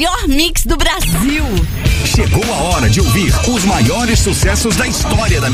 melhor mix do Brasil. Chegou a hora de ouvir os maiores sucessos da história da